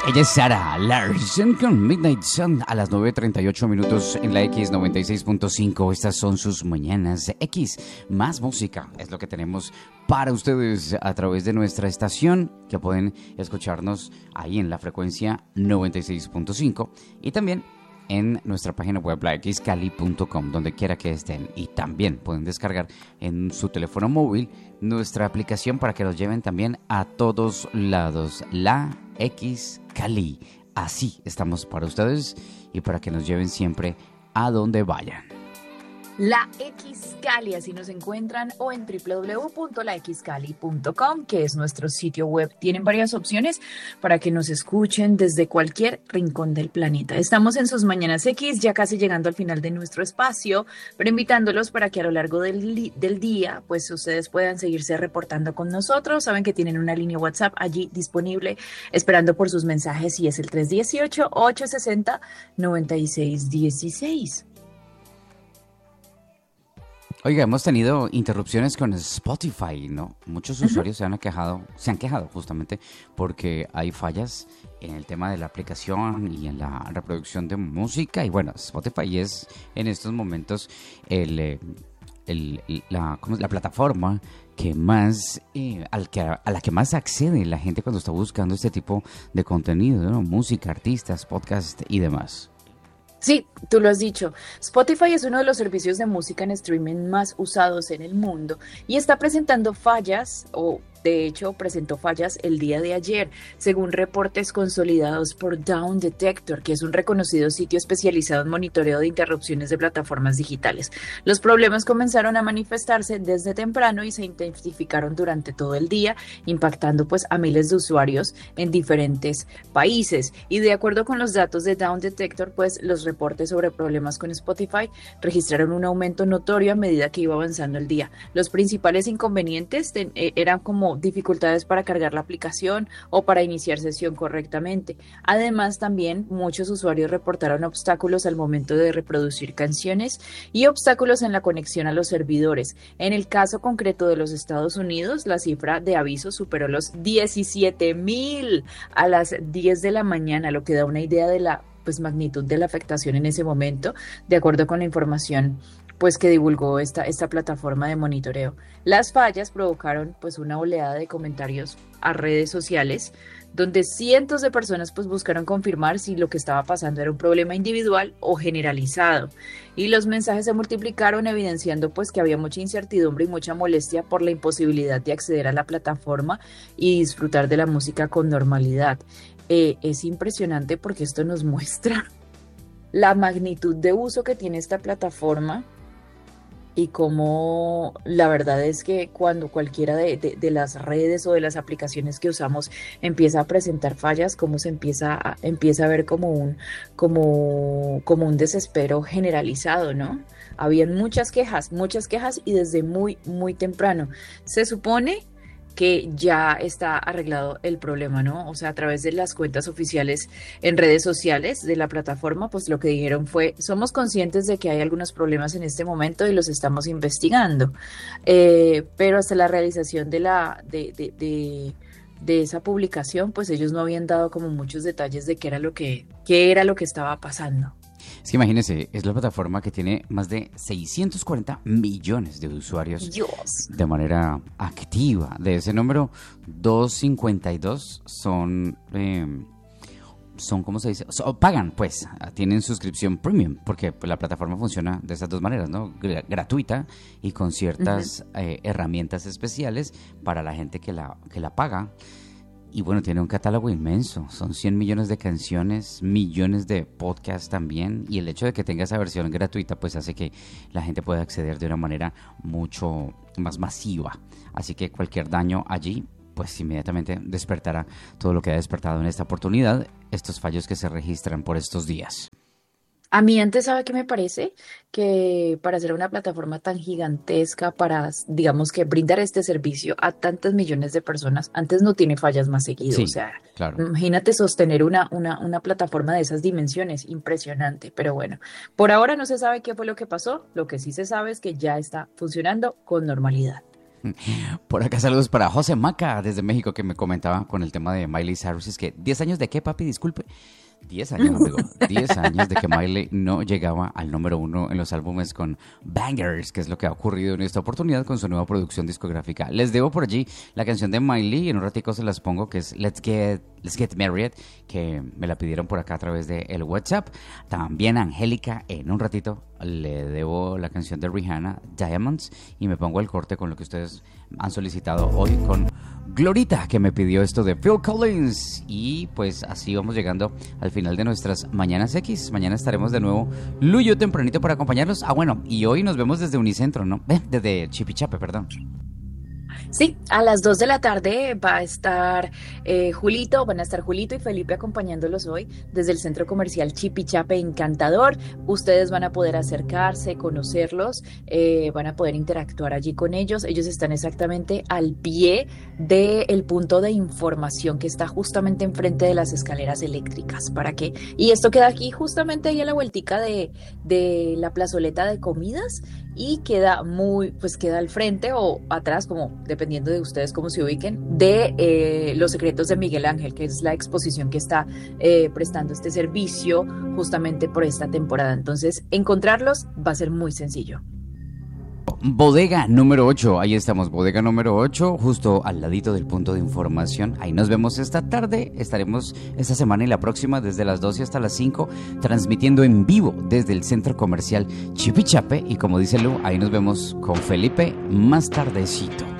Ella es Sarah Larson con Midnight Sun a las 9:38 en la X96.5. Estas son sus mañanas X. Más música es lo que tenemos para ustedes a través de nuestra estación, que pueden escucharnos ahí en la frecuencia 96.5 y también en nuestra página web, laxcali.com, donde quiera que estén. Y también pueden descargar en su teléfono móvil nuestra aplicación para que los lleven también a todos lados. La X Cali. Así estamos para ustedes y para que nos lleven siempre a donde vayan. La X Cali, así nos encuentran, o en www.laxcali.com, que es nuestro sitio web. Tienen varias opciones para que nos escuchen desde cualquier rincón del planeta. Estamos en sus Mañanas X, ya casi llegando al final de nuestro espacio, pero invitándolos para que a lo largo del día, pues ustedes puedan seguirse reportando con nosotros. Saben que tienen una línea WhatsApp allí disponible, esperando por sus mensajes, y es el 318-860-9616. Oiga, hemos tenido interrupciones con Spotify, ¿no? Muchos usuarios se han quejado justamente porque hay fallas en el tema de la aplicación y en la reproducción de música. Y bueno, Spotify es en estos momentos la plataforma que más a la que más accede la gente cuando está buscando este tipo de contenido, ¿no? Música, artistas, podcast y demás. Sí, tú lo has dicho. Spotify es uno de los servicios de música en streaming más usados en el mundo y está presentando fallas, o de hecho presentó fallas el día de ayer, según reportes consolidados por Down Detector, que es un reconocido sitio especializado en monitoreo de interrupciones de plataformas digitales. Los problemas comenzaron a manifestarse desde temprano y se intensificaron durante todo el día, impactando pues a miles de usuarios en diferentes países. Y de acuerdo con los datos de Down Detector, pues los reportes sobre problemas con Spotify registraron un aumento notorio a medida que iba avanzando el día. Los principales inconvenientes eran como dificultades para cargar la aplicación o para iniciar sesión correctamente. Además, también muchos usuarios reportaron obstáculos al momento de reproducir canciones y obstáculos en la conexión a los servidores. En el caso concreto de los Estados Unidos, la cifra de avisos superó los 17,000 a las 10 de la mañana, lo que da una idea de la magnitud de la afectación en ese momento, de acuerdo con la información pues que divulgó esta plataforma de monitoreo. Las fallas provocaron pues una oleada de comentarios a redes sociales, donde cientos de personas pues buscaron confirmar si lo que estaba pasando era un problema individual o generalizado. Y los mensajes se multiplicaron, evidenciando pues que había mucha incertidumbre y mucha molestia por la imposibilidad de acceder a la plataforma y disfrutar de la música con normalidad. Es impresionante porque esto nos muestra la magnitud de uso que tiene esta plataforma y cómo la verdad es que cuando cualquiera de las redes o de las aplicaciones que usamos empieza a presentar fallas, cómo se empieza a ver como un desespero generalizado, ¿no? Habían muchas quejas y desde muy, muy temprano. Se supone que ya está arreglado el problema, ¿no? O sea, a través de las cuentas oficiales en redes sociales de la plataforma, pues lo que dijeron fue: somos conscientes de que hay algunos problemas en este momento y los estamos investigando, pero hasta la realización de esa publicación, pues ellos no habían dado como muchos detalles de qué era lo que estaba pasando. Es que imagínense, es la plataforma que tiene más de 640 millones de usuarios de manera activa. De ese número, 252 son ¿cómo se dice? Pagan, pues, tienen suscripción premium, porque pues, la plataforma funciona de estas dos maneras, ¿no? Gratuita y con ciertas herramientas especiales para la gente que la paga. Y bueno, tiene un catálogo inmenso, son 100 millones de canciones, millones de podcasts también, y el hecho de que tenga esa versión gratuita pues hace que la gente pueda acceder de una manera mucho más masiva. Así que cualquier daño allí pues inmediatamente despertará todo lo que ha despertado en esta oportunidad, estos fallos que se registran por estos días. A mí antes, ¿sabe qué me parece? Que para hacer una plataforma tan gigantesca, para, digamos, que brindar este servicio a tantas millones de personas, antes no tiene fallas más seguido. Sí, o sea, claro. Imagínate sostener una plataforma de esas dimensiones, impresionante. Pero bueno, por ahora no se sabe qué fue lo que pasó. Lo que sí se sabe es que ya está funcionando con normalidad. Por acá saludos para José Maca desde México, que me comentaba con el tema de Miley Cyrus. Es que 10 años de qué, papi, disculpe. 10 años, amigo. 10 años de que Miley no llegaba al número 1 en los álbumes con Bangers, que es lo que ha ocurrido en esta oportunidad con su nueva producción discográfica. Les debo por allí la canción de Miley, en un ratico se las pongo, que es Let's Get Married, que me la pidieron por acá a través de el WhatsApp. También Angélica, en un ratito le debo la canción de Rihanna, Diamonds, y me pongo el corte con lo que ustedes han solicitado hoy con Glorita, que me pidió esto de Phil Collins. Y pues así vamos llegando al final de nuestras Mañanas X. Mañana estaremos de nuevo Luyo tempranito para acompañarlos. Bueno, y hoy nos vemos desde Unicentro, ¿no? Desde Chipichape, perdón. Sí, a las 2 de la tarde va a estar van a estar Julito y Felipe acompañándolos hoy desde el Centro Comercial Chipichape Encantador. Ustedes van a poder acercarse, conocerlos, van a poder interactuar allí con ellos. Ellos están exactamente al pie del punto de información que está justamente enfrente de las escaleras eléctricas. Y esto queda aquí justamente ahí a la vueltica de la plazoleta de comidas y queda queda al frente o atrás, como dependiendo de ustedes cómo se ubiquen, de Los Secretos de Miguel Ángel, que es la exposición que está prestando este servicio justamente por esta temporada. Entonces, encontrarlos va a ser muy sencillo. Bodega número 8, ahí estamos, bodega número 8, justo al ladito del punto de información. Ahí nos vemos esta tarde, estaremos esta semana y la próxima desde las 12 hasta las 5, transmitiendo en vivo desde el Centro Comercial Chipichape. Y como dice Lu, ahí nos vemos con Felipe más tardecito.